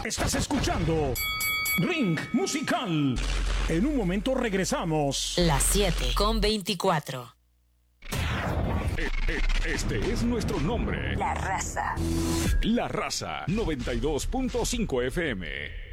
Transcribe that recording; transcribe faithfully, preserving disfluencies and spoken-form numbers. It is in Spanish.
Estás escuchando Ring Musical. En un momento regresamos. Las siete con veinticuatro. Este es nuestro nombre. La Raza. La Raza noventa y dos punto cinco F M.